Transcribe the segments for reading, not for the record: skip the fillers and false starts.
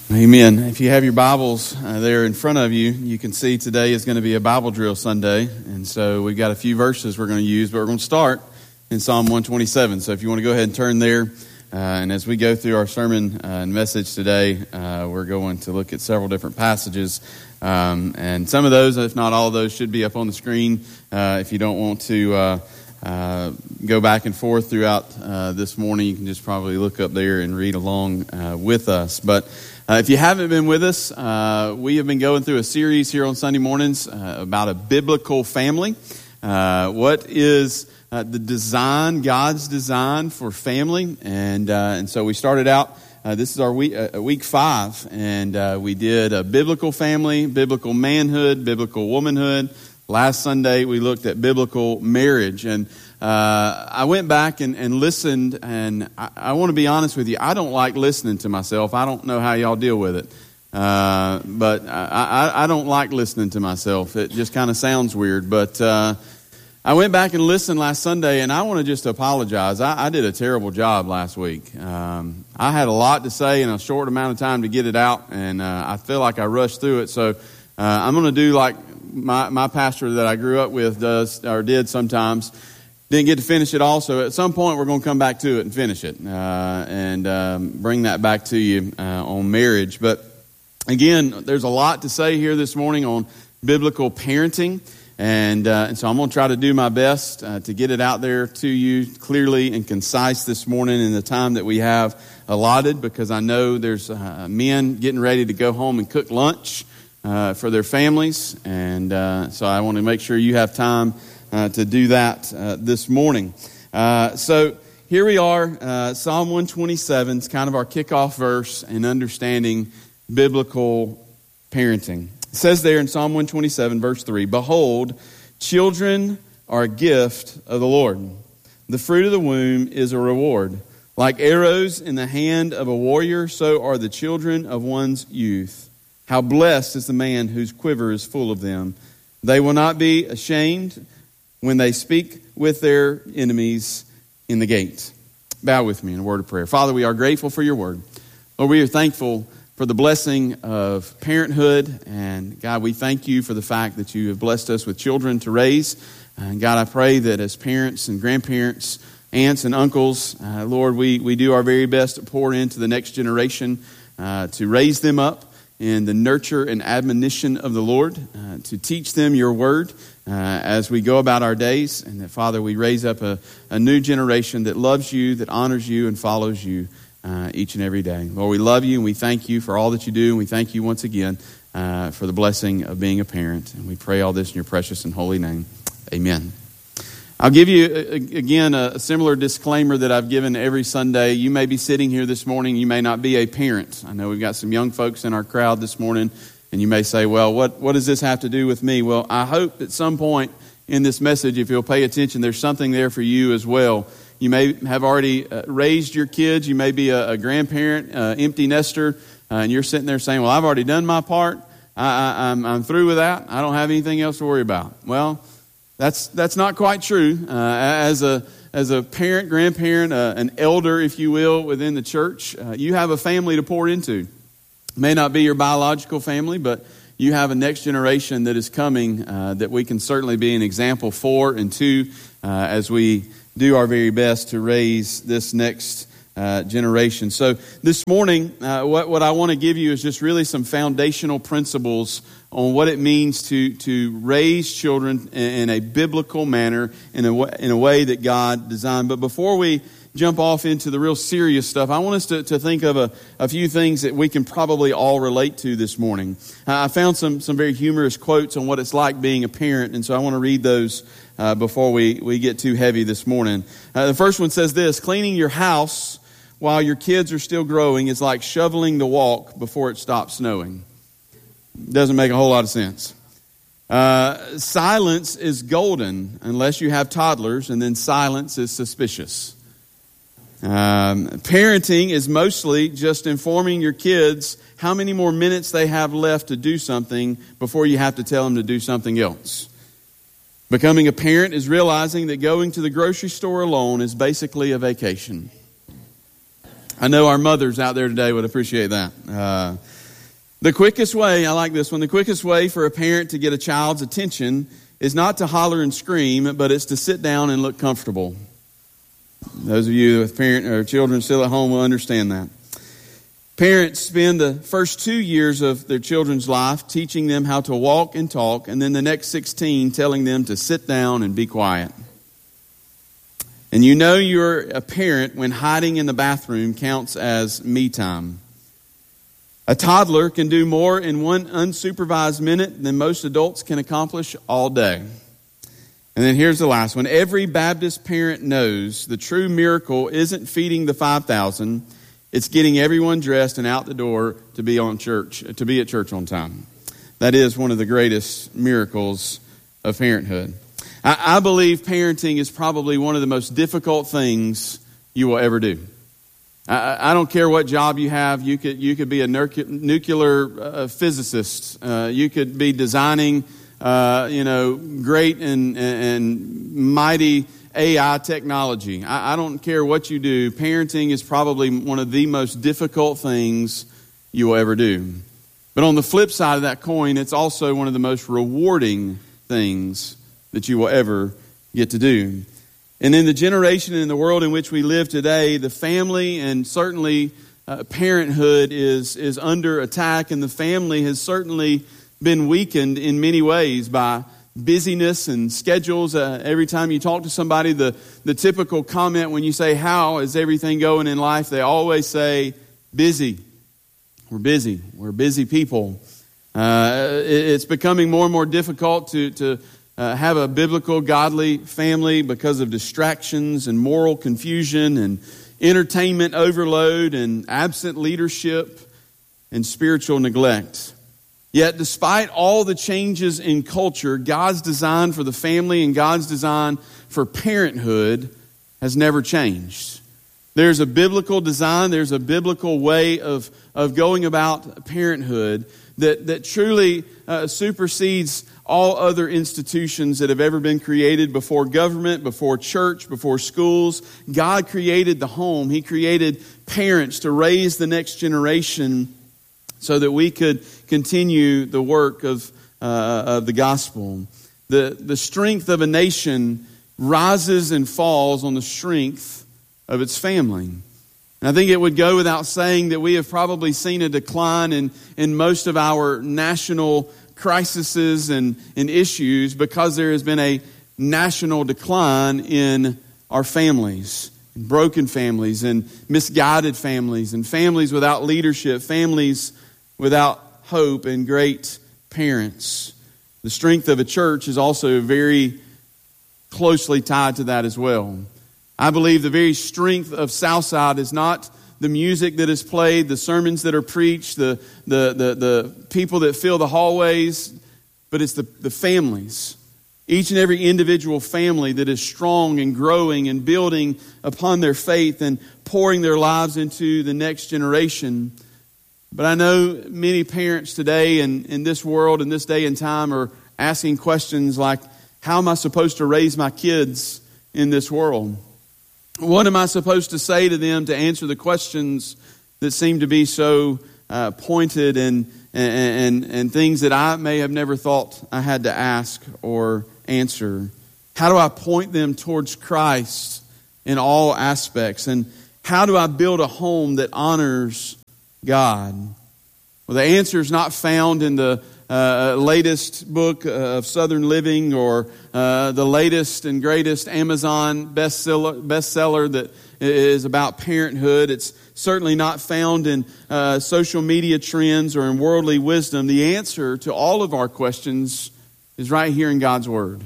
Amen. If you have your Bibles there in front of you, you can see today is going to be a Bible drill Sunday. And so we've got a few verses we're going to use, but we're going to start in Psalm 127. So if you want to go ahead and turn there, and as we go through our sermon and message today, we're going to look at several different passages. And some of those, if not all of those, should be up on the screen if you don't want to go back and forth throughout this morning. You can just probably look up there and read along with us. But if you haven't been with us, we have been going through a series here on Sunday mornings about a biblical family. What is the design, God's design for family? And so we started out, this is our week 5, and we did a biblical family, biblical manhood, biblical womanhood. Last Sunday, we looked at biblical marriage, and I went back and listened, and I want to be honest with you, I don't like listening to myself. I don't know how y'all deal with it, but I don't like listening to myself. It just kind of sounds weird, but I went back and listened last Sunday, and I want to just apologize. I did a terrible job last week. I had a lot to say in a short amount of time to get it out, and I feel like I rushed through it, so I'm going to do like my pastor that I grew up with does, or did sometimes. Didn't get to finish it all, so at some point we're going to come back to it and finish it and bring that back to you on marriage. But again, there's a lot to say here this morning on biblical parenting, and so I'm going to try to do my best to get it out there to you clearly and concise this morning in the time that we have allotted, because I know there's men getting ready to go home and cook lunch for their families, and so I want to make sure you have time to do that this morning. So here we are, Psalm 127 is kind of our kickoff verse in understanding biblical parenting. It says there in Psalm 127, verse 3, "Behold, children are a gift of the Lord. The fruit of the womb is a reward. Like arrows in the hand of a warrior, so are the children of one's youth. How blessed is the man whose quiver is full of them. They will not be ashamed when they speak with their enemies in the gate." Bow with me in a word of prayer. Father, we are grateful for your word. Lord, we are thankful for the blessing of parenthood. And God, we thank you for the fact that you have blessed us with children to raise. And God, I pray that as parents and grandparents, aunts and uncles, Lord, we do our very best to pour into the next generation to raise them up in the nurture and admonition of the Lord, to teach them your word as we go about our days. And that, Father, we raise up a new generation that loves you, that honors you, and follows you each and every day. Lord, we love you, and we thank you for all that you do, and we thank you once again for the blessing of being a parent. And we pray all this in your precious and holy name. Amen. I'll give you, again, a similar disclaimer that I've given every Sunday. You may be sitting here this morning. You may not be a parent. I know we've got some young folks in our crowd this morning, and you may say, well, what does this have to do with me? Well, I hope at some point in this message, if you'll pay attention, there's something there for you as well. You may have already raised your kids. You may be a grandparent, empty nester, and you're sitting there saying, well, I've already done my part. I'm through with that. I don't have anything else to worry about. Well, that's not quite true. As a parent, grandparent, an elder, if you will, within the church, you have a family to pour into. It may not be your biological family, but you have a next generation that is coming that we can certainly be an example for and to as we do our very best to raise this next generation. So this morning, what I want to give you is just really some foundational principles on what it means to raise children in a biblical manner, in a way that God designed. But before we jump off into the real serious stuff, I want us to think of a few things that we can probably all relate to this morning. I found some very humorous quotes on what it's like being a parent, and so I want to read those before we get too heavy this morning. The first one says this: "Cleaning your house while your kids are still growing is like shoveling the walk before it stops snowing." Doesn't make a whole lot of sense. "Silence is golden unless you have toddlers, and then silence is suspicious." Parenting is mostly just informing your kids how many more minutes they have left to do something before you have to tell them to do something else. Becoming a parent is realizing that going to the grocery store alone is basically a vacation. I know our mothers out there today would appreciate that. The quickest way, I like this one, the quickest way for a parent to get a child's attention is not to holler and scream, but it's to sit down and look comfortable. Those of you with parent or children still at home will understand that. Parents spend the first 2 years of their children's life teaching them how to walk and talk, and then the next 16 telling them to sit down and be quiet. And you know you're a parent when hiding in the bathroom counts as me time. A toddler can do more in one unsupervised minute than most adults can accomplish all day. And then here's the last one. Every Baptist parent knows the true miracle isn't feeding the 5,000. It's getting everyone dressed and out the door to be at church on time. That is one of the greatest miracles of parenthood. I believe parenting is probably one of the most difficult things you will ever do. I don't care what job you have. You could be a nuclear physicist. You could be designing, great and mighty AI technology. I don't care what you do. Parenting is probably one of the most difficult things you will ever do. But on the flip side of that coin, it's also one of the most rewarding things that you will ever get to do. And in the generation and in the world in which we live today, the family and certainly parenthood is under attack, and the family has certainly been weakened in many ways by busyness and schedules. Every time you talk to somebody, the typical comment when you say, "How is everything going in life?" they always say, "Busy. We're busy. We're busy people." It's becoming more and more difficult to have a biblical, godly family because of distractions and moral confusion and entertainment overload and absent leadership and spiritual neglect. Yet, despite all the changes in culture, God's design for the family and God's design for parenthood has never changed. There's a biblical design, there's a biblical way of going about parenthood that truly supersedes all other institutions that have ever been created before government, before church, before schools. God created the home. He created parents to raise the next generation so that we could continue the work of the gospel. The strength of a nation rises and falls on the strength of its family. And I think it would go without saying that we have probably seen a decline in most of our national crises and issues because there has been a national decline in our families, broken families and misguided families and families without leadership, families without hope and great parents. The strength of a church is also very closely tied to that as well. I believe the very strength of Southside is not the music that is played, the sermons that are preached, the people that fill the hallways, but it's the families. Each and every individual family that is strong and growing and building upon their faith and pouring their lives into the next generation. But I know many parents today in this world, in this day and time, are asking questions like, how am I supposed to raise my kids in this world? What am I supposed to say to them to answer the questions that seem to be so pointed and things that I may have never thought I had to ask or answer? How do I point them towards Christ in all aspects? And how do I build a home that honors God? Well, the answer is not found in the latest book of Southern Living or the latest and greatest Amazon bestseller that is about parenthood. It's certainly not found in social media trends or in worldly wisdom. The answer to all of our questions is right here in God's Word.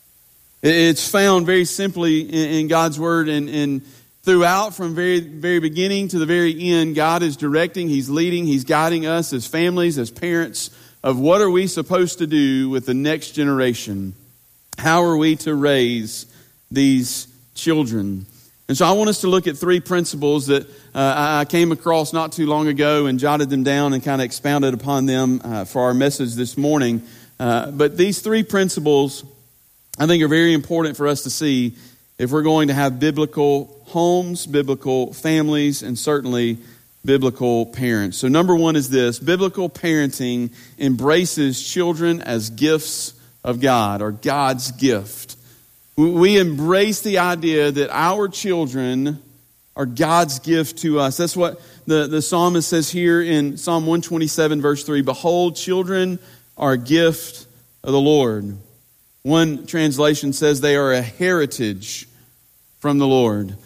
It's found very simply in God's Word, and throughout, from very beginning to the very end, God is directing, He's leading, He's guiding us as families, as parents, of what are we supposed to do with the next generation? How are we to raise these children? And so I want us to look at three principles that I came across not too long ago and jotted them down and kind of expounded upon them for our message this morning. But these three principles, I think, are very important for us to see if we're going to have biblical homes, biblical families, and certainly biblical parents. So number one is this: biblical parenting embraces children as gifts of God, or God's gift. We embrace the idea that our children are God's gift to us. That's what the psalmist says here in Psalm 127, verse 3. Behold, children are a gift of the Lord. One translation says they are a heritage from the Lord.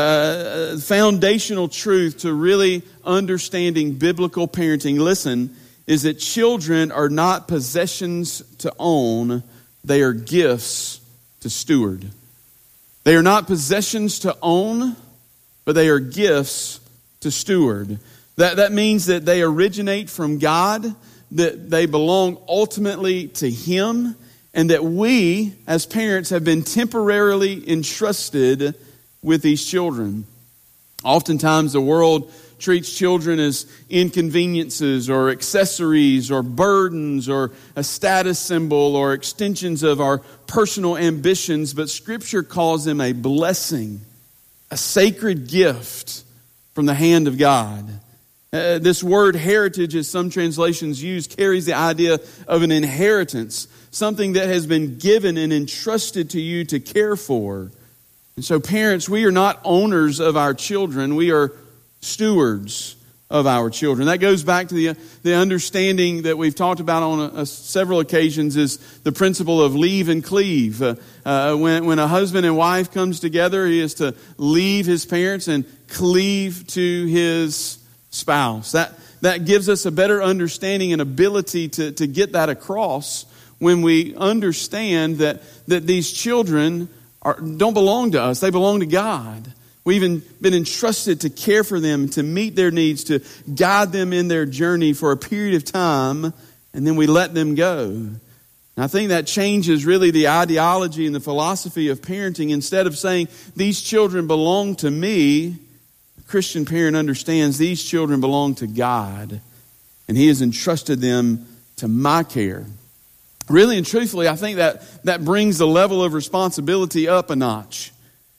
Foundational truth to really understanding biblical parenting, listen, is that children are not possessions to own, they are gifts to steward. They are not possessions to own, but they are gifts to steward. That means that they originate from God, that they belong ultimately to Him, and that we, as parents, have been temporarily entrusted with these children. Oftentimes the world treats children as inconveniences or accessories or burdens or a status symbol or extensions of our personal ambitions, but Scripture calls them a blessing, a sacred gift from the hand of God. This word heritage, as some translations use, carries the idea of an inheritance, something that has been given and entrusted to you to care for. And so parents, we are not owners of our children, we are stewards of our children. That goes back to the understanding that we've talked about on several occasions, is the principle of leave and cleave. When a husband and wife comes together, he is to leave his parents and cleave to his spouse. That gives us a better understanding and ability to get that across when we understand that these children don't belong to us. They belong to God. We've even been entrusted to care for them, to meet their needs, to guide them in their journey for a period of time, and then we let them go. And I think that changes really the ideology and the philosophy of parenting. Instead of saying, these children belong to me, a Christian parent understands these children belong to God, and He has entrusted them to my care. Really and truthfully, I think that brings the level of responsibility up a notch.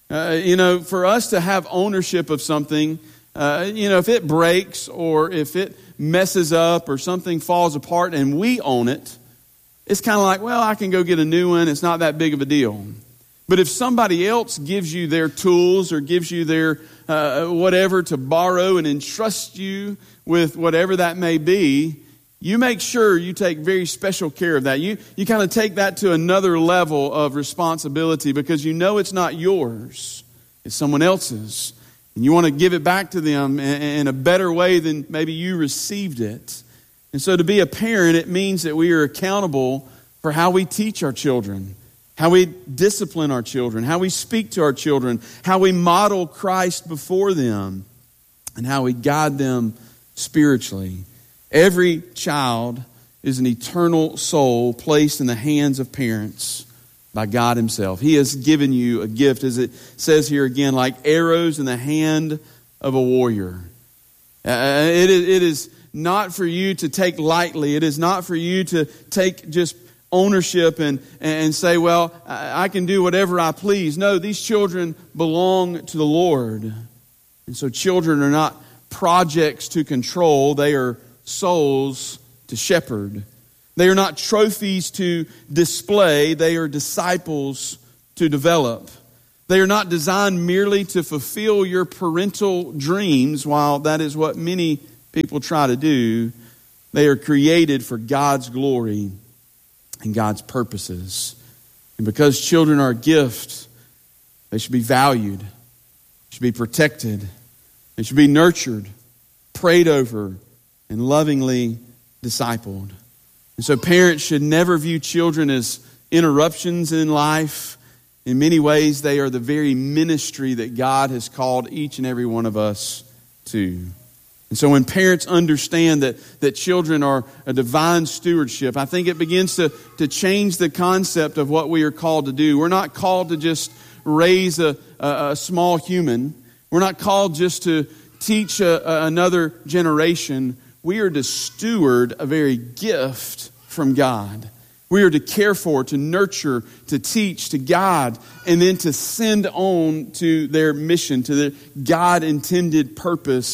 For us to have ownership of something, if it breaks or if it messes up or something falls apart and we own it, it's kind of like, well, I can go get a new one. It's not that big of a deal. But if somebody else gives you their tools or gives you their whatever to borrow and entrust you with whatever that may be, you make sure you take very special care of that. You kind of take that to another level of responsibility because you know it's not yours. It's someone else's. And you want to give it back to them in a better way than maybe you received it. And so to be a parent, it means that we are accountable for how we teach our children, how we discipline our children, how we speak to our children, how we model Christ before them, and how we guide them spiritually. Every child is an eternal soul placed in the hands of parents by God Himself. He has given you a gift, as it says here again, like arrows in the hand of a warrior. It is not for you to take lightly. It is not for you to take just ownership and say, well, I can do whatever I please. No, these children belong to the Lord. And so children are not projects to control. They are souls to shepherd. They are not trophies to display. They are disciples to develop. They are not designed merely to fulfill your parental dreams, while that is what many people try to do. They are created for God's glory and God's purposes. And because children are a gift, they should be valued, should be protected, they should be nurtured, prayed over, and lovingly discipled. And so parents should never view children as interruptions in life. In many ways, they are the very ministry that God has called each and every one of us to. And so when parents understand that children are a divine stewardship, I think it begins to change the concept of what we are called to do. We're not called to just raise a small human. We're not called just to teach another generation. We are to steward a very gift from God. We are to care for, to nurture, to teach, to guide, and then to send on to their mission, to their God-intended purpose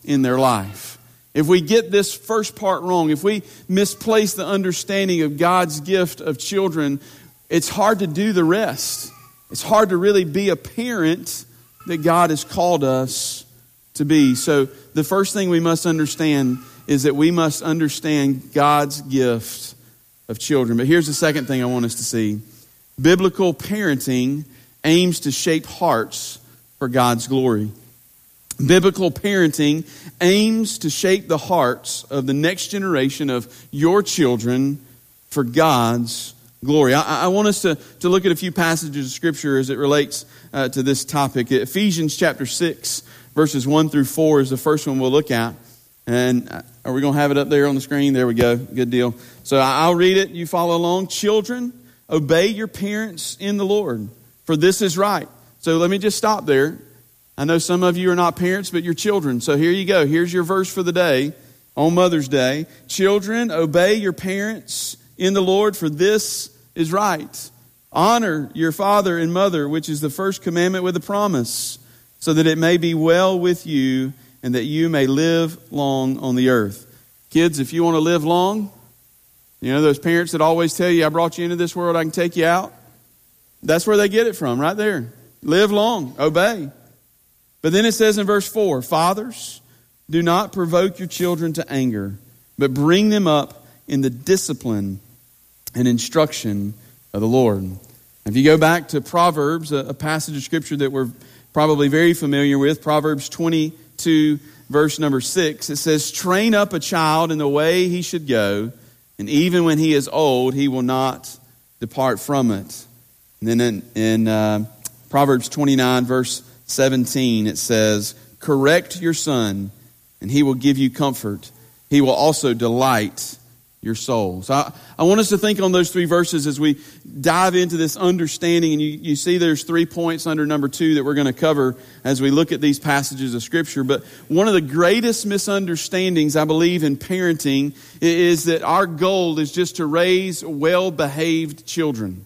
in their life. If we get this first part wrong, if we misplace the understanding of God's gift of children, it's hard to do the rest. It's hard to really be a parent that God has called us to be. So the first thing we must understand is that we must understand God's gift of children. But here's the second thing I want us to see. Biblical parenting aims to shape hearts for God's glory. Biblical parenting aims to shape the hearts of the next generation of your children for God's glory. I want us to look at a few passages of Scripture as it relates to this topic. Ephesians chapter 6, verses 1 through 4 is the first one we'll look at. And are we going to have it up there on the screen? There we go. Good deal. So I'll read it. You follow along. Children, obey your parents in the Lord, for this is right. So let me just stop there. I know some of you are not parents, but you're children. So here you go. Here's your verse for the day on Mother's Day. Children, obey your parents in the Lord, for this is right. Honor your father and mother, which is the first commandment with a promise, so that it may be well with you and that you may live long on the earth. Kids, if you want to live long, you know those parents that always tell you, I brought you into this world, I can take you out. That's where they get it from, right there. Live long, obey. But then it says in verse 4, Fathers, do not provoke your children to anger, but bring them up in the discipline and instruction of the Lord. If you go back to Proverbs, a passage of Scripture that we're probably very familiar with, Proverbs 22, verse number 6, it says, Train up a child in the way he should go, and even when he is old, he will not depart from it. And then in Proverbs 29, verse 17, it says, Correct your son, and he will give you comfort. He will also delight your soul. So I want us to think on those three verses as we dive into this understanding. And you see there's 3 points under number 2 that we're going to cover as we look at these passages of Scripture. But one of the greatest misunderstandings, I believe, in parenting is that our goal is just to raise well-behaved children.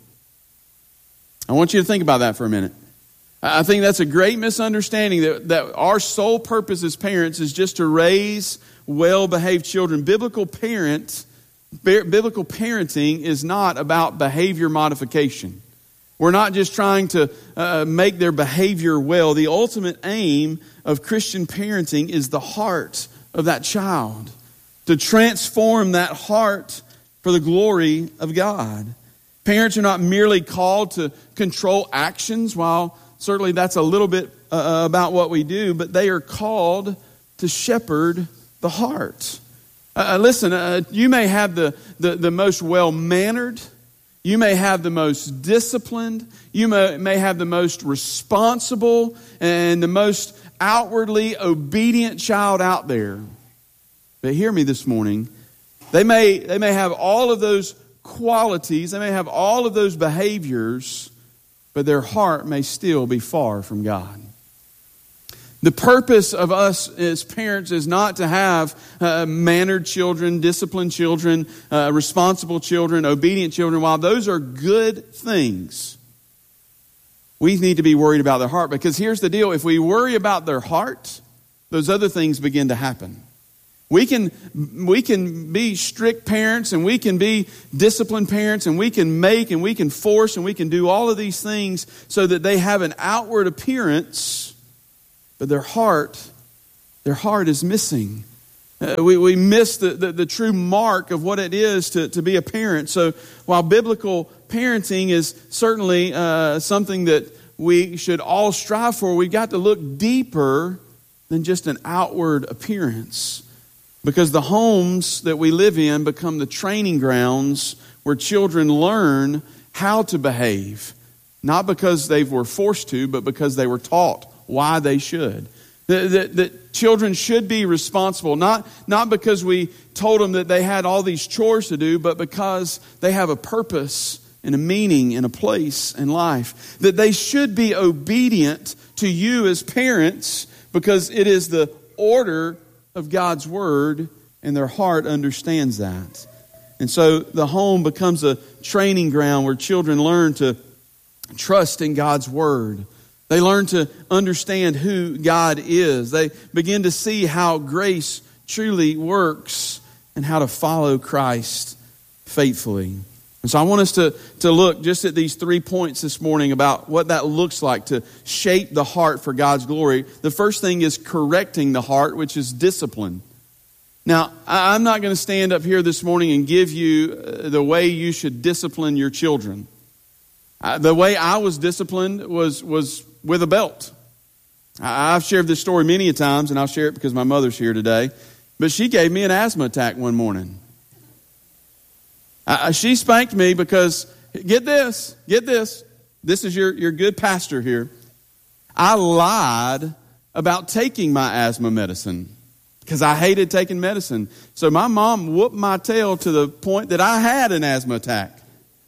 I want you to think about that for a minute. I think that's a great misunderstanding that our sole purpose as parents is just to raise well-behaved children. Biblical parenting is not about behavior modification. We're not just trying to make their behavior well. The ultimate aim of Christian parenting is the heart of that child, to transform that heart for the glory of God. Parents are not merely called to control actions, while certainly that's a little bit about what we do, but they are called to shepherd the heart. Listen, you may have the most well-mannered, you may have the most disciplined, you may have the most responsible and the most outwardly obedient child out there. But hear me this morning. They may have all of those qualities, they may have all of those behaviors, but their heart may still be far from God. The purpose of us as parents is not to have mannered children, disciplined children, responsible children, obedient children. While those are good things, we need to be worried about their heart. Because here's the deal. If we worry about their heart, those other things begin to happen. We can be strict parents, and we can be disciplined parents, and we can make and we can force and we can do all of these things so that they have an outward appearance, but their heart is missing. We miss the true mark of what it is to be a parent. So while biblical parenting is certainly something that we should all strive for, we've got to look deeper than just an outward appearance. Because the homes that we live in become the training grounds where children learn how to behave. Not because they were forced to, but because they were taught why they should. That children should be responsible, not because we told them that they had all these chores to do, but because they have a purpose and a meaning and a place in life. That they should be obedient to you as parents because it is the order of God's Word, and their heart understands that. And so the home becomes a training ground where children learn to trust in God's Word, They learn to understand who God is. They begin to see how grace truly works and how to follow Christ faithfully. And so I want us to look just at these 3 points this morning about what that looks like to shape the heart for God's glory. The first thing is correcting the heart, which is discipline. Now, I'm not going to stand up here this morning and give you the way you should discipline your children. The way I was disciplined was with a belt. I've shared this story many a times, and I'll share it because my mother's here today. But she gave me an asthma attack one morning. She spanked me because, get this. This is your good pastor here. I lied about taking my asthma medicine because I hated taking medicine. So my mom whooped my tail to the point that I had an asthma attack.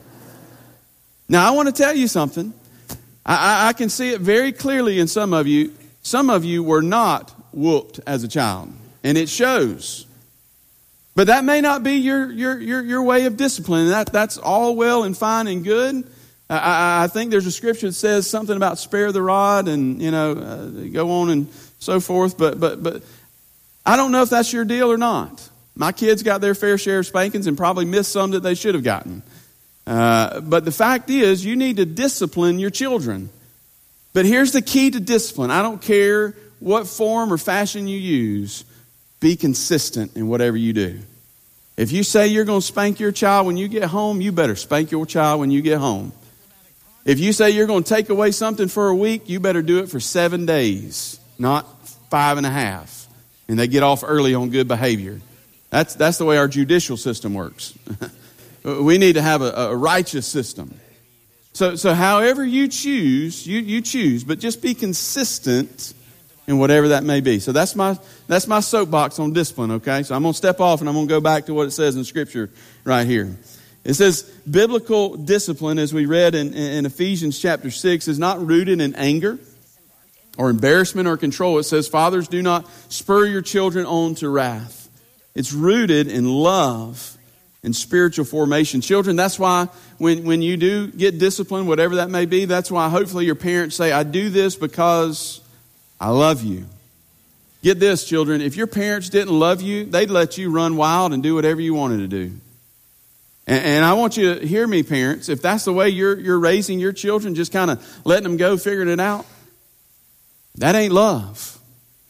Now, I want to tell you something. I can see it very clearly in some of you. Some of you were not whooped as a child, and it shows. But that may not be your way of discipline. That's all well and fine and good. I think there's a scripture that says something about spare the rod and go on and so forth. But I don't know if that's your deal or not. My kids got their fair share of spankings and probably missed some that they should have gotten. But the fact is, you need to discipline your children. But here's the key to discipline. I don't care what form or fashion you use. Be consistent in whatever you do. If you say you're going to spank your child when you get home, you better spank your child when you get home. If you say you're going to take away something for a week, you better do it for 7 days, not 5.5. And they get off early on good behavior. That's the way our judicial system works. We need to have a righteous system. So however you choose, you choose, but just be consistent in whatever that may be. So that's my soapbox on discipline, okay? So I'm going to step off and I'm going to go back to what it says in Scripture right here. It says, biblical discipline, as we read in Ephesians chapter 6, is not rooted in anger or embarrassment or control. It says, fathers, do not spur your children on to wrath. It's rooted in love and spiritual formation. Children, that's why when you do get disciplined, whatever that may be, that's why hopefully your parents say, I do this because I love you. Get this, children. If your parents didn't love you, they'd let you run wild and do whatever you wanted to do. And I want you to hear me, parents. If that's the way you're raising your children, just kind of letting them go, figuring it out, that ain't love.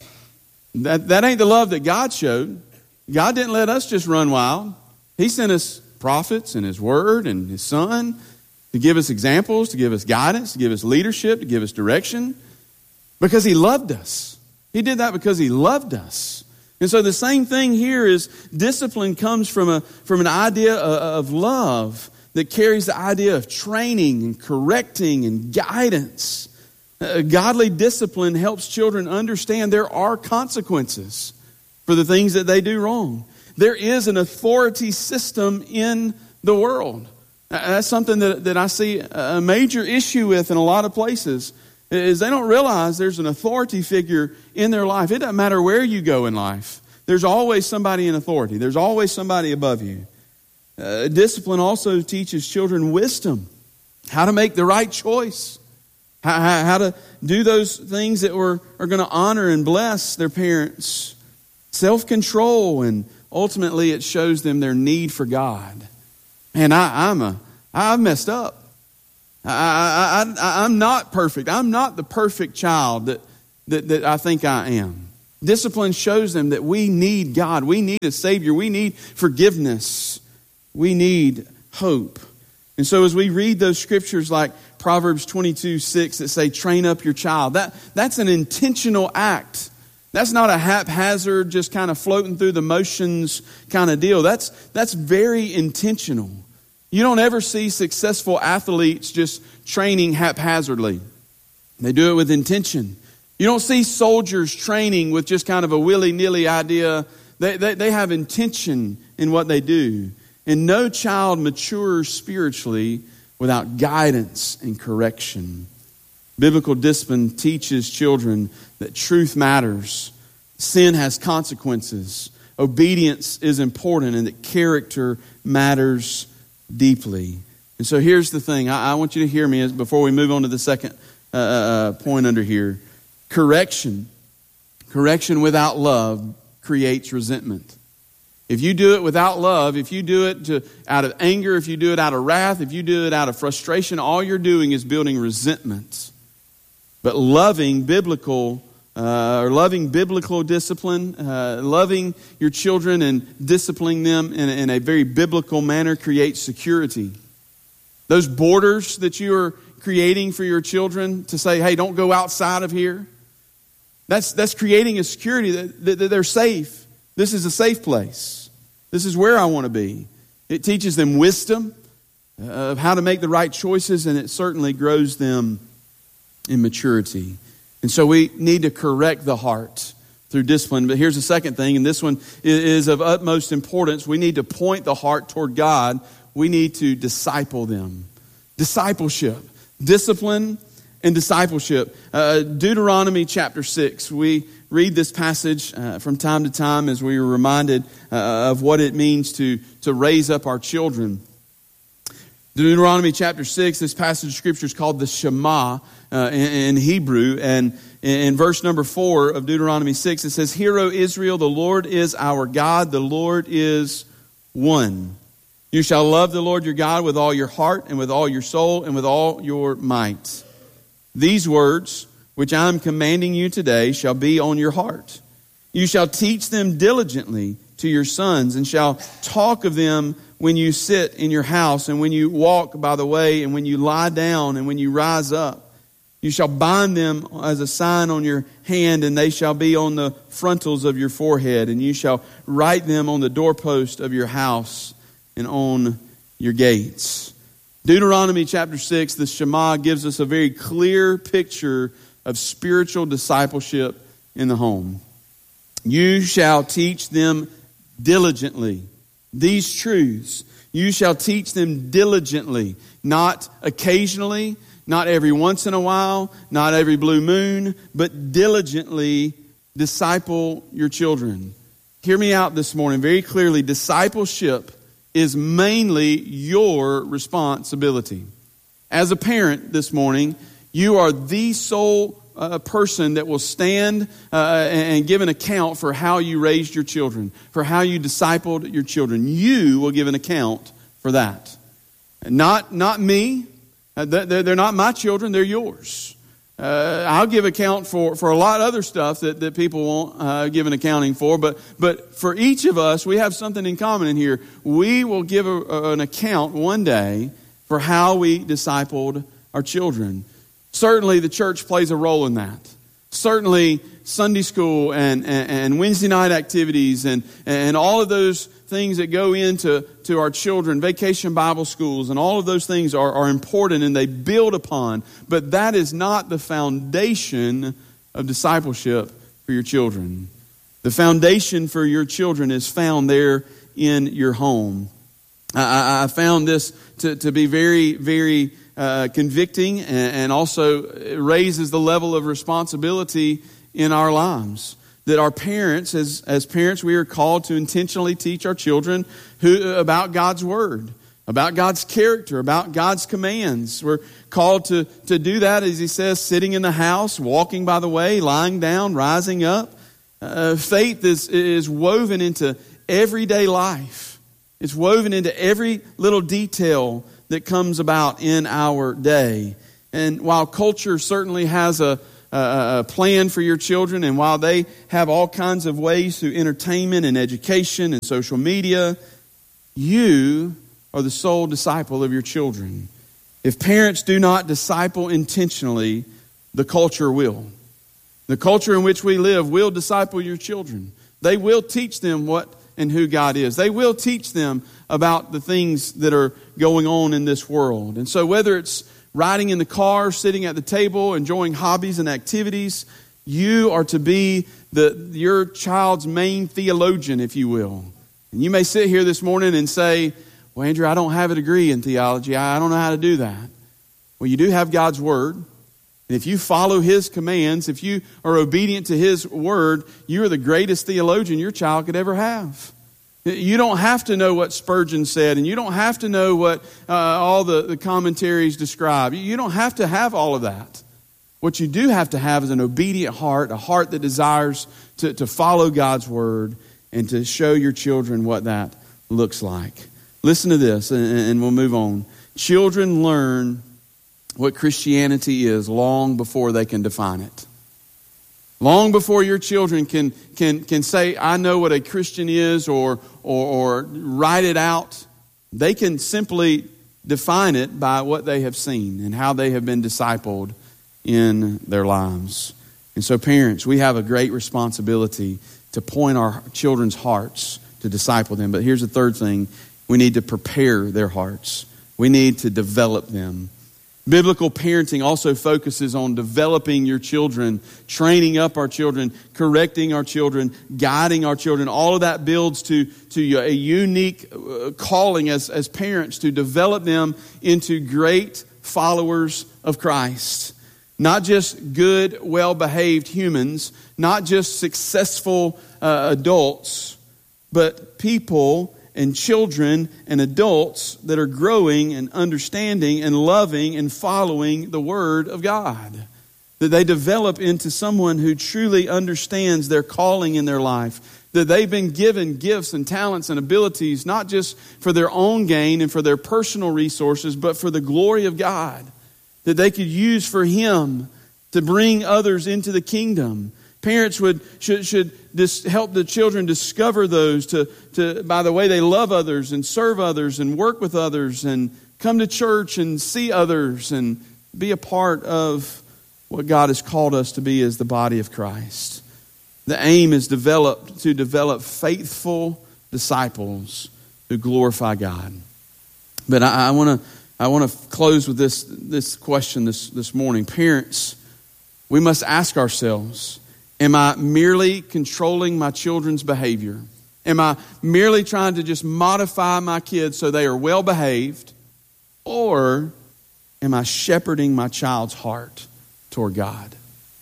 That ain't the love that God showed. God didn't let us just run wild. He sent us prophets and His Word and His Son to give us examples, to give us guidance, to give us leadership, to give us direction. Because He loved us. He did that because He loved us. And so the same thing here is discipline comes from an idea of love that carries the idea of training and correcting and guidance. Godly discipline helps children understand there are consequences for the things that they do wrong. There is an authority system in the world. That's something that I see a major issue with in a lot of places. Is they don't realize there's an authority figure in their life. It doesn't matter where you go in life. There's always somebody in authority. There's always somebody above you. Discipline also teaches children wisdom, how to make the right choice, how to do those things that are going to honor and bless their parents, self-control, and ultimately it shows them their need for God. And I've messed up. I'm not perfect. I'm not the perfect child that I think I am. Discipline shows them that we need God. We need a Savior. We need forgiveness. We need hope. And so as we read those scriptures like Proverbs 22:6 that say, train up your child, that's an intentional act. That's not a haphazard, just kind of floating through the motions kind of deal. That's very intentional. You don't ever see successful athletes just training haphazardly. They do it with intention. You don't see soldiers training with just kind of a willy-nilly idea. They have intention in what they do. And no child matures spiritually without guidance and correction. Biblical discipline teaches children that truth matters, sin has consequences, obedience is important, and that character matters deeply. And so here's the thing. I want you to hear me before we move on to the second point under here. Correction without love creates resentment. If you do it without love, if you do it out of anger, if you do it out of wrath, if you do it out of frustration, all you're doing is building resentment. But loving biblical discipline, loving your children and disciplining them in a very biblical manner creates security. Those borders that you are creating for your children to say, hey, don't go outside of here, that's creating a security that they're safe. This is a safe place. This is where I want to be. It teaches them wisdom of how to make the right choices, and it certainly grows them in maturity. And so we need to correct the heart through discipline. But here's the second thing, and this one is of utmost importance. We need to point the heart toward God. We need to disciple them. Discipleship. Discipline and discipleship. Deuteronomy chapter 6. We read this passage from time to time as we are reminded of what it means to raise up our children. Deuteronomy chapter 6, this passage of Scripture is called the Shema in Hebrew. And in verse number 4 of Deuteronomy 6, it says, "Hear, O Israel, the Lord is our God, the Lord is one. You shall love the Lord your God with all your heart and with all your soul and with all your might. These words which I am commanding you today shall be on your heart. You shall teach them diligently to your sons and shall talk of them when you sit in your house and when you walk by the way and when you lie down and when you rise up. You shall bind them as a sign on your hand, and they shall be on the frontals of your forehead, and you shall write them on the doorpost of your house and on your gates." Deuteronomy chapter 6, the Shema, gives us a very clear picture of spiritual discipleship in the home. You shall teach them diligently. These truths, you shall teach them diligently, not occasionally, not every once in a while, not every blue moon, but diligently disciple your children. Hear me out this morning very clearly. Discipleship is mainly your responsibility. As a parent this morning, you are the sole person that will stand and give an account for how you raised your children, for how you discipled your children. You will give an account for that. Not me. They're not my children, they're yours. I'll give account for a lot of other stuff that people won't give an accounting for, but for each of us, we have something in common in here. We will give an account one day for how we discipled our children. Certainly the church plays a role in that. Certainly Sunday school and Wednesday night activities and all of those things that go into our children, vacation Bible schools, and all of those things are important and they build upon. But that is not the foundation of discipleship for your children. The foundation for your children is found there in your home. I found this to be very, very convicting, and also raises the level of responsibility in our lives. That our parents, as parents, we are called to intentionally teach our children about God's Word, about God's character, about God's commands. We're called to do that, as he says, sitting in the house, walking by the way, lying down, rising up. Faith is woven into everyday life. It's woven into every little detail that comes about in our day. And while culture certainly has a plan for your children, and while they have all kinds of ways through entertainment and education and social media, you are the sole disciple of your children. If parents do not disciple intentionally, the culture will. The culture in which we live will disciple your children. They will teach them what and who God is. They will teach them about the things that are going on in this world. And so whether it's riding in the car, sitting at the table, enjoying hobbies and activities, you are to be your child's main theologian, if you will. And you may sit here this morning and say, "Well, Andrew, I don't have a degree in theology. I don't know how to do that." Well, you do have God's Word. And if you follow His commands, if you are obedient to His Word, you are the greatest theologian your child could ever have. You don't have to know what Spurgeon said, and you don't have to know what all the commentaries describe. You don't have to have all of that. What you do have to have is an obedient heart, a heart that desires to follow God's word and to show your children what that looks like. Listen to this, and we'll move on. Children learn what Christianity is long before they can define it. Long before your children can say, I know what a Christian is, or write it out, they can simply define it by what they have seen and how they have been discipled in their lives. And so parents, we have a great responsibility to point our children's hearts to disciple them. But here's the third thing. We need to prepare their hearts. We need to develop them. Biblical parenting also focuses on developing your children, training up our children, correcting our children, guiding our children. All of that builds to a unique calling as parents to develop them into great followers of Christ. Not just good, well-behaved humans, not just successful adults, but people and children and adults that are growing and understanding and loving and following the Word of God. That they develop into someone who truly understands their calling in their life. That they've been given gifts and talents and abilities, not just for their own gain and for their personal resources, but for the glory of God. That they could use for Him to bring others into the kingdom. Parents should help the children discover those to by the way they love others and serve others and work with others and come to church and see others and be a part of what God has called us to be as the body of Christ. The aim is to develop faithful disciples who glorify God. But I want to close with this question this morning. Parents, we must ask ourselves, am I merely controlling my children's behavior? Am I merely trying to just modify my kids so they are well behaved? Or am I shepherding my child's heart toward God?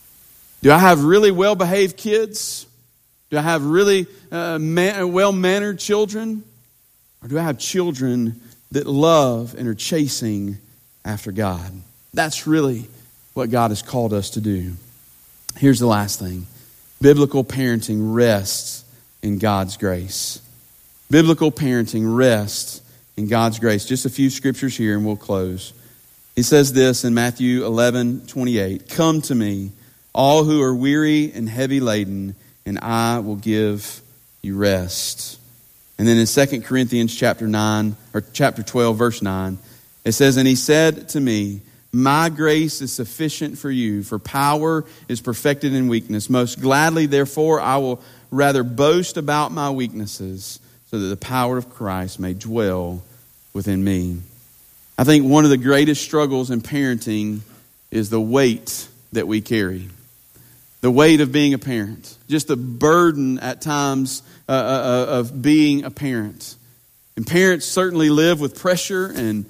Do I have really well behaved kids? Do I have really well mannered children? Or do I have children that love and are chasing after God? That's really what God has called us to do. Here's the last thing. Biblical parenting rests in God's grace. Biblical parenting rests in God's grace. Just a few scriptures here and we'll close. He says this in Matthew 11:28. Come to me, all who are weary and heavy laden, and I will give you rest. And then in 2 Corinthians chapter 12, verse 9, it says, and he said to me, my grace is sufficient for you, for power is perfected in weakness. Most gladly, therefore, I will rather boast about my weaknesses, so that the power of Christ may dwell within me. I think one of the greatest struggles in parenting is the weight that we carry. The weight of being a parent. Just the burden at times of being a parent. And parents certainly live with pressure and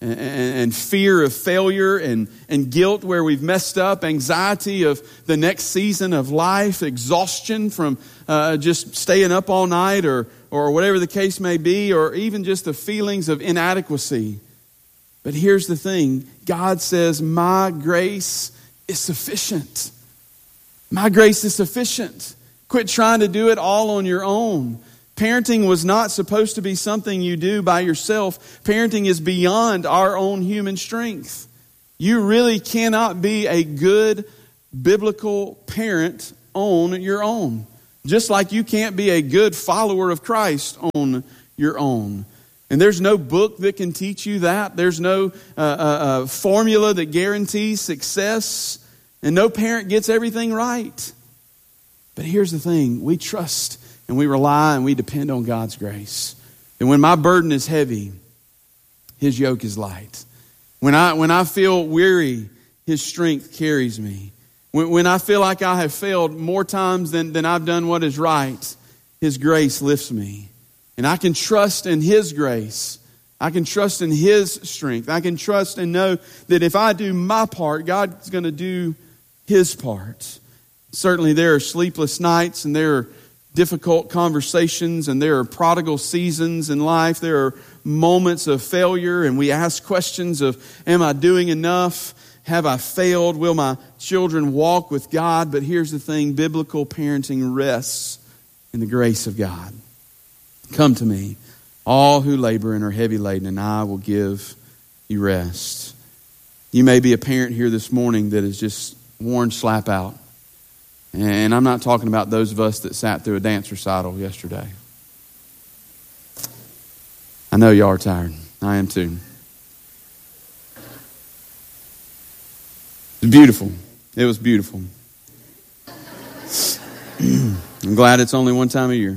fear of failure and guilt where we've messed up, anxiety of the next season of life, exhaustion from just staying up all night or whatever the case may be, or even just the feelings of inadequacy. But here's the thing. God says, my grace is sufficient. My grace is sufficient. Quit trying to do it all on your own. Parenting was not supposed to be something you do by yourself. Parenting is beyond our own human strength. You really cannot be a good biblical parent on your own. Just like you can't be a good follower of Christ on your own. And there's no book that can teach you that. There's no formula that guarantees success. And no parent gets everything right. But here's the thing. We trust and we rely and we depend on God's grace. And when my burden is heavy, His yoke is light. When I feel weary, His strength carries me. When I feel like I have failed more times than I've done what is right, His grace lifts me. And I can trust in His grace. I can trust in His strength. I can trust and know that if I do my part, God's going to do His part. Certainly there are sleepless nights and there are difficult conversations and there are prodigal seasons in life. There are moments of failure and we ask questions of, am I doing enough? Have I failed? Will my children walk with God? But here's the thing, biblical parenting rests in the grace of God. Come to me, all who labor and are heavy laden, and I will give you rest. You may be a parent here this morning that is just worn slap out. And I'm not talking about those of us that sat through a dance recital yesterday. I know y'all are tired. I am too. It's beautiful. It was beautiful. I'm glad it's only one time a year.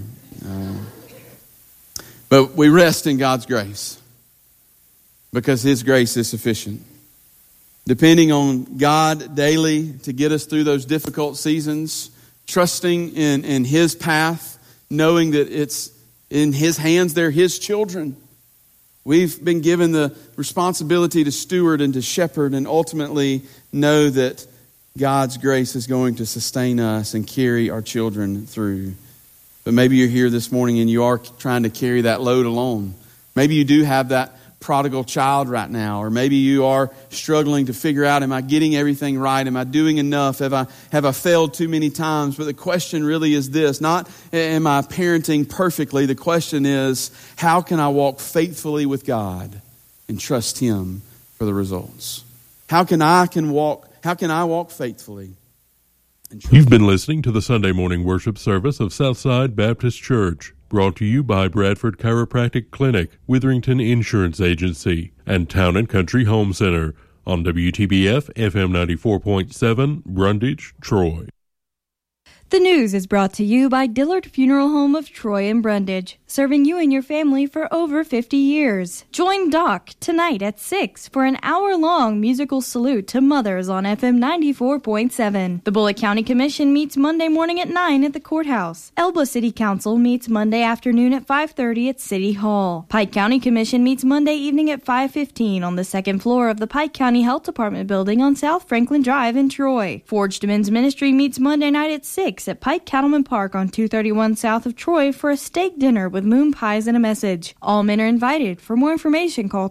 But we rest in God's grace because His grace is sufficient. Depending on God daily to get us through those difficult seasons, trusting in His path, knowing that it's in His hands, they're His children. We've been given the responsibility to steward and to shepherd and ultimately know that God's grace is going to sustain us and carry our children through. But maybe you're here this morning and you are trying to carry that load alone. Maybe you do have that prodigal child right now, or maybe you are struggling to figure out, am I getting everything right? Am I doing enough? Have I failed too many times? But the question really is this, not am I parenting perfectly? The question is, how can I walk faithfully with God and trust Him for the results? How can I walk faithfully? You've been listening to the Sunday morning worship service of Southside Baptist Church, brought to you by Bradford Chiropractic Clinic, Witherington Insurance Agency, and Town and Country Home Center on WTBF FM 94.7, Brundage, Troy. The news is brought to you by Dillard Funeral Home of Troy and Brundage, serving you and your family for over 50 years. Join Doc tonight at 6 for an hour-long musical salute to mothers on FM 94.7. The Bullitt County Commission meets Monday morning at 9 at the courthouse. Elba City Council meets Monday afternoon at 5:30 at City Hall. Pike County Commission meets Monday evening at 5:15 on the second floor of the Pike County Health Department building on South Franklin Drive in Troy. Forged Men's Ministry meets Monday night at 6 at Pike Cattleman Park on 231 south of Troy for a steak dinner with moon pies and a message. All men are invited. For more information, call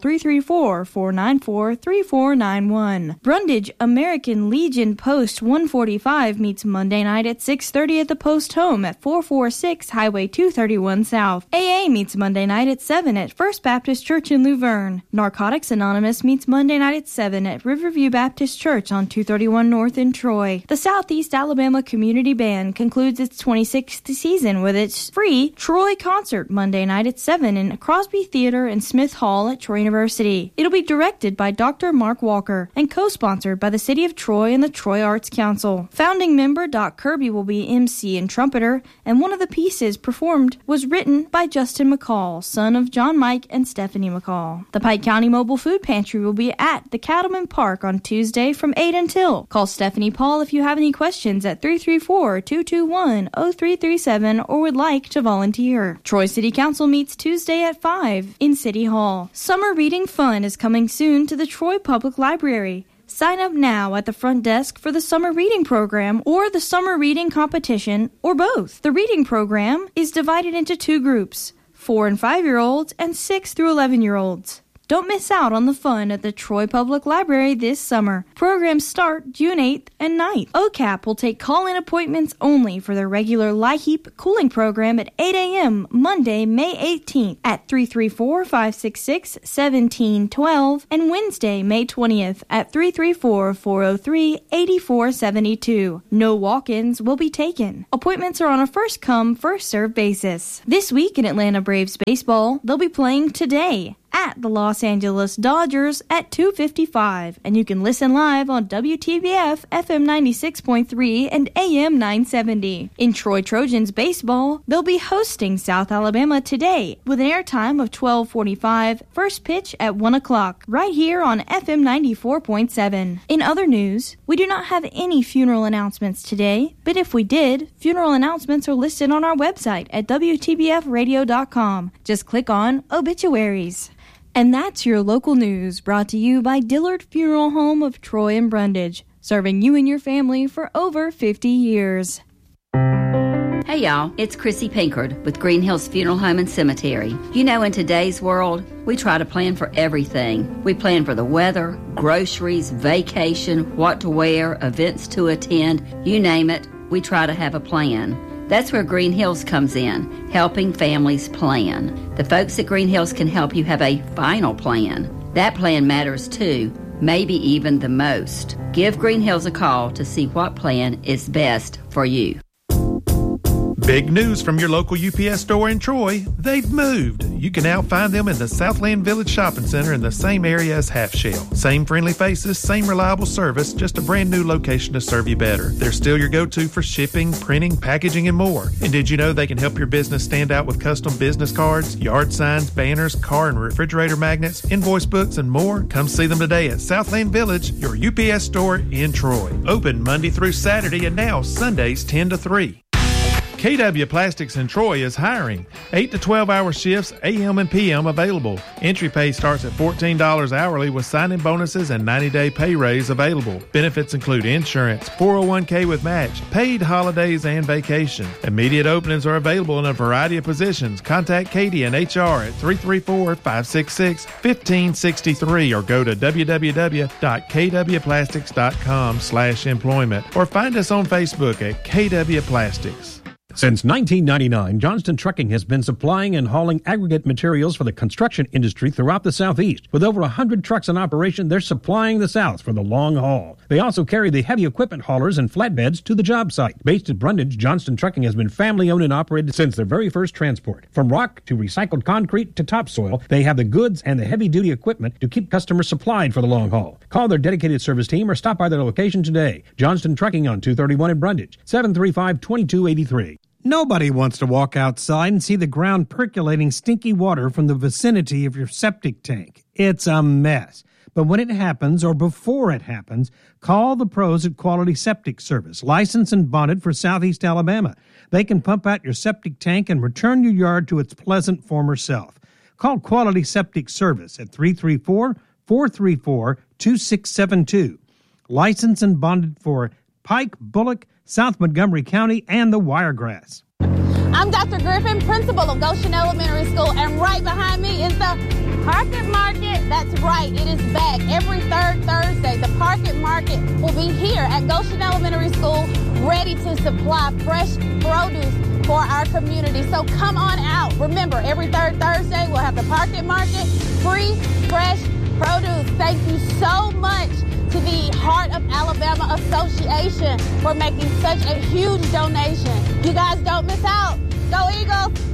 334-494-3491. Brundage American Legion Post 145 meets Monday night at 6:30 at the Post Home at 446 Highway 231 South. AA meets Monday night at 7 at First Baptist Church in Luverne. Narcotics Anonymous meets Monday night at 7 at Riverview Baptist Church on 231 North in Troy. The Southeast Alabama Community Band concludes its 26th season with its free Troy concert Monday night at 7 in Crosby Theater and Smith Hall at Troy University. It'll be directed by Dr. Mark Walker and co-sponsored by the City of Troy and the Troy Arts Council. Founding member Doc Kirby will be MC and trumpeter, and one of the pieces performed was written by Justin McCall, son of John Mike and Stephanie McCall. The Pike County Mobile Food Pantry will be at the Cattleman Park on Tuesday from 8 until. Call Stephanie Paul if you have any questions at 334-221-0337 or would like to volunteer. Troy City Council meets Tuesday at 5 in City Hall. Summer Reading Fun is coming soon to the Troy Public Library. Sign up now at the front desk for the Summer Reading Program or the Summer Reading Competition, or both. The reading program is divided into two groups, 4 and 5-year-olds and 6 through 11-year-olds. Don't miss out on the fun at the Troy Public Library this summer. Programs start June 8th and 9th. OCAP will take call-in appointments only for their regular LIHEAP cooling program at 8 a.m. Monday, May 18th at 334-566-1712 and Wednesday, May 20th at 334-403-8472. No walk-ins will be taken. Appointments are on a first-come, first-served basis. This week in Atlanta Braves baseball, they'll be playing today at the Los Angeles Dodgers at 2:55, and you can listen live on WTBF FM 96.3 and AM 970. In Troy Trojans baseball, they'll be hosting South Alabama today with an airtime of 12:45, first pitch at 1 o'clock, right here on FM 94.7. In other news, we do not have any funeral announcements today, but if we did, funeral announcements are listed on our website at WTBFradio.com. Just click on Obituaries. And that's your local news, brought to you by Dillard Funeral Home of Troy and Brundage, serving you and your family for over 50 years. Hey y'all, it's Chrissy Pinkard with Green Hills Funeral Home and Cemetery. You know, in today's world, we try to plan for everything. We plan for the weather, groceries, vacation, what to wear, events to attend, you name it, we try to have a plan. That's where Green Hills comes in, helping families plan. The folks at Green Hills can help you have a final plan. That plan matters too, maybe even the most. Give Green Hills a call to see what plan is best for you. Big news from your local UPS store in Troy. They've moved. You can now find them in the Southland Village Shopping Center in the same area as Half Shell. Same friendly faces, same reliable service, just a brand new location to serve you better. They're still your go-to for shipping, printing, packaging, and more. And did you know they can help your business stand out with custom business cards, yard signs, banners, car and refrigerator magnets, invoice books, and more? Come see them today at Southland Village, your UPS store in Troy. Open Monday through Saturday and now Sundays 10 to 3. KW Plastics in Troy is hiring. 8 to 12-hour shifts, AM and PM available. Entry pay starts at $14 hourly with sign-in bonuses and 90-day pay raise available. Benefits include insurance, 401k with match, paid holidays, and vacation. Immediate openings are available in a variety of positions. Contact Katie and HR at 334-566-1563 or go to www.kwplastics.com/employment or find us on Facebook at KW Plastics. Since 1999, Johnston Trucking has been supplying and hauling aggregate materials for the construction industry throughout the Southeast. With over 100 trucks in operation, they're supplying the South for the long haul. They also carry the heavy equipment haulers and flatbeds to the job site. Based at Brundage, Johnston Trucking has been family-owned and operated since their very first transport. From rock to recycled concrete to topsoil, they have the goods and the heavy-duty equipment to keep customers supplied for the long haul. Call their dedicated service team or stop by their location today. Johnston Trucking on 231 in Brundage, 735-2283. Nobody wants to walk outside and see the ground percolating stinky water from the vicinity of your septic tank. It's a mess. But when it happens, or before it happens, call the pros at Quality Septic Service, licensed and bonded for Southeast Alabama. They can pump out your septic tank and return your yard to its pleasant former self. Call Quality Septic Service at 334-434-2672. Licensed and bonded for Pike, Bullock, South Montgomery County, and the Wiregrass. I'm Dr. Griffin, principal of Goshen Elementary School, and right behind me is the Parkett Market. That's right, it is back every third Thursday. The Parkett Market will be here at Goshen Elementary School, ready to supply fresh produce for our community. So come on out. Remember, every third Thursday we'll have the Parkett Market, free, fresh produce. Thank you so much to the Heart of Alabama Association for making such a huge donation. You guys don't miss out. Go Eagles!